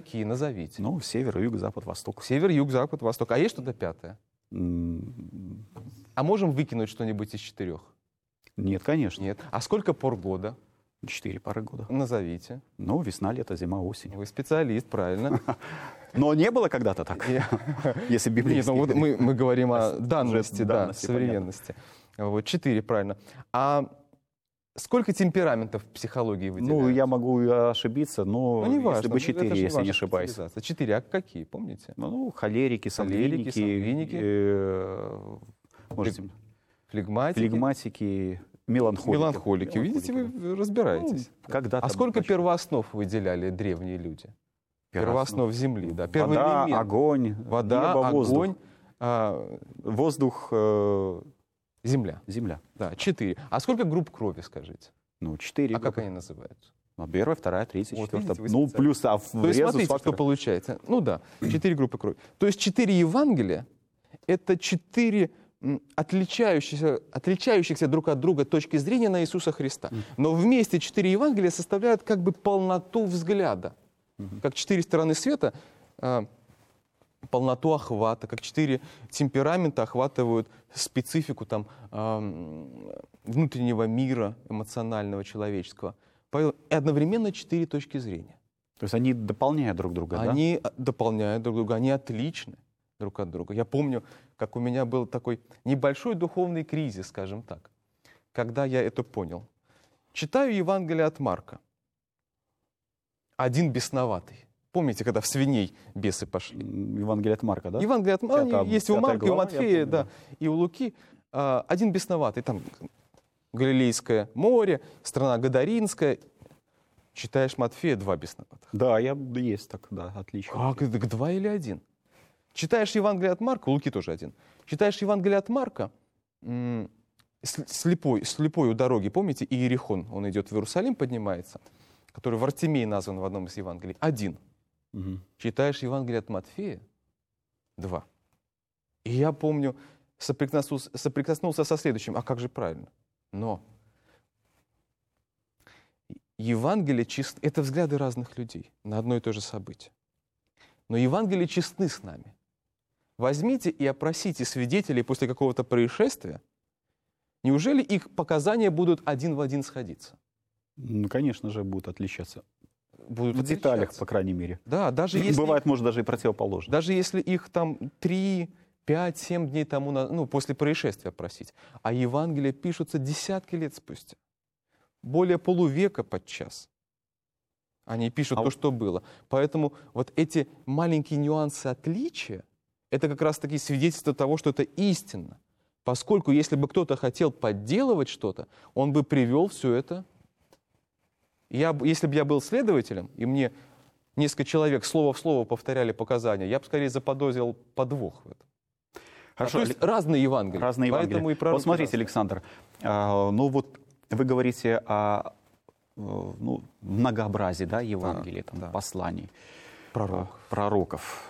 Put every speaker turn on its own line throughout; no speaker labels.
какие? Назовите.
Ну, север, юг, запад, восток.
Север, юг, запад, восток. А есть что-то пятое? А можем выкинуть что-нибудь из 4?
Нет, конечно.
Нет. А сколько пор года?
4 пары года.
Назовите.
Ну, весна, лето, зима, осень.
Вы специалист, правильно.
Но не было когда-то так, если библейски.
Нет, ну, мы говорим о данности, да,
данности,
современности. Вот, 4, правильно. А сколько темпераментов в психологии выделяется?
Ну, я могу ошибиться, но
не
если
важно,
бы 4,
это же
если не
ваша
ошибаюсь.
специализация. 4, а какие, помните?
Ну, холерики, сангвиники, можете, флегматики, меланхолики.
Меланхолики. Видите, вы разбираетесь.
Ну, когда-то.
А сколько первооснов выделяли древние люди? Первооснов Земли, да. Первый
Вода,
элемент.
огонь,
Вода,
небо,
огонь,
воздух,
земля.
земля.
Да, 4. А сколько групп крови, скажите?
Ну, 4.
А как они называются?
Первая, вторая, третья,
Вот,
четвертая.
видите, вы
Ну,
специалист.
плюс
То есть смотрите, что получается. Ну да, 4 группы крови. То есть 4 Евангелия — это 4 отличающихся друг от друга точки зрения на Иисуса Христа. Но вместе 4 Евангелия составляют как бы полноту взгляда. Как 4 стороны света, полноту охвата, как 4 темперамента охватывают специфику там, внутреннего мира, эмоционального, человеческого. И одновременно 4 точки зрения.
То есть они дополняют друг друга, да?
Они дополняют друг друга, они отличны друг от друга. Я помню, как у меня был такой небольшой духовный кризис, скажем так, когда я это понял. Читаю Евангелие от Марка. Один бесноватый. Помните, когда в свиней бесы пошли?
Евангелие от Марка, да?
Евангелие от Марка есть у Марка, и у Матфея,
помню,
да, и у Луки. Один бесноватый, там Галилейское море, страна Гадаринская. Читаешь Матфея, 2 бесноватых.
Да, есть так, да, отлично.
Как? 2 или 1? Читаешь Евангелие от Марка, у Луки тоже 1. Читаешь Евангелие от Марка, слепой у дороги, помните, Иерихон, он идет в Иерусалим, поднимается, который Вартимей назван в одном из Евангелий, 1. Читаешь Евангелие от Матфея, 2. И я помню, соприкоснулся со следующим, а как же правильно? Но Евангелие честны, это взгляды разных людей на одно и то же событие. Но Евангелие честны с нами. Возьмите и опросите свидетелей после какого-то происшествия. Неужели их показания будут один в один сходиться?
Ну, конечно же, будут отличаться.
Будут
в деталях,
отличаться.
по крайней мере.
Да, даже если...
Бывает, может, даже и противоположно.
Даже если их там 3, 5, 7 дней тому, после происшествия опросить. А Евангелия пишутся десятки лет спустя. Более полувека подчас. Они пишут то, что было. Поэтому вот эти маленькие нюансы отличия, это как раз таки свидетельство того, что это истинно. Поскольку если бы кто-то хотел подделывать что-то, он бы привел все это. Если бы я был следователем, и мне несколько человек слово в слово повторяли показания, я бы скорее заподозрил подвох в этом.
Хорошо.
То есть разные Евангелия.
Разные Евангелия.
И
вот смотрите, Александр, ну вот вы говорите о многообразии, да, Евангелий, посланий, пророков.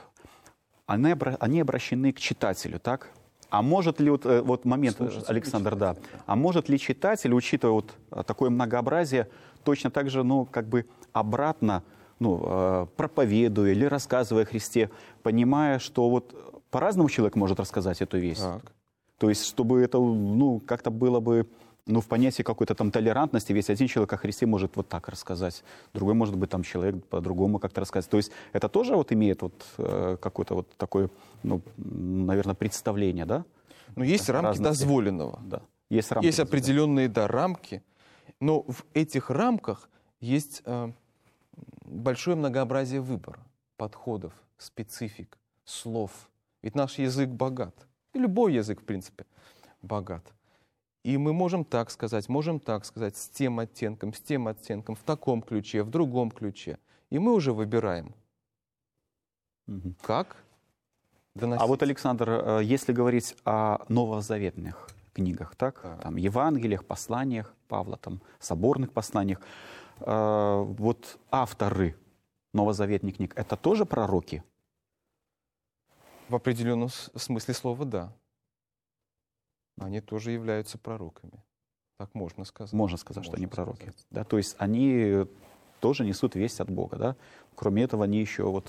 Они обращены к читателю, так? А может ли вот момент, Александр, да, а может ли читатель, учитывая вот такое многообразие, точно так же, как бы обратно, проповедуя или рассказывая о Христе, понимая, что вот по-разному человек может рассказать эту весть?
Так.
То есть, чтобы это, как-то было бы, в понятии какой-то там толерантности, весь один человек о Христе может вот так рассказать, другой, может быть, там человек по-другому как-то рассказать. То есть это тоже вот имеет вот какое-то вот такое, наверное, представление, да?
Есть рамки дозволенного.
Да. Есть рамки.
Есть определенные, рамки, но в этих рамках есть большое многообразие выбора, подходов, специфик, слов. Ведь наш язык богат. И любой язык, в принципе, богат. И мы можем так сказать, с тем оттенком, в таком ключе, в другом ключе. И мы уже выбираем, как доносить.
А вот, Александр, если говорить о новозаветных книгах, так? Там, Евангелиях, посланиях Павла, там, соборных посланиях, вот авторы новозаветных книг, это тоже пророки?
В определенном смысле слова, да. Они тоже являются пророками. Так можно сказать.
Можно сказать, что они пророки. Да, то есть они тоже несут весть от Бога, да? Кроме этого, они еще вот